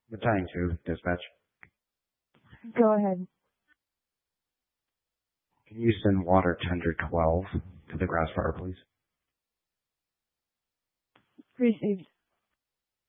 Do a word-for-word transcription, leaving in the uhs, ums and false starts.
Battalion two, dispatch. Go ahead. Can you send water tender twelve to the grass fire, please? Received.